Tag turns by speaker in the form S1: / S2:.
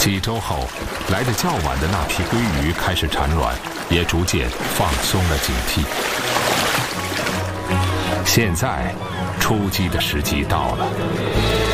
S1: 几周后，来得较晚的那批鲑鱼开始产卵，也逐渐放松了警惕。现在，出击的时机到了。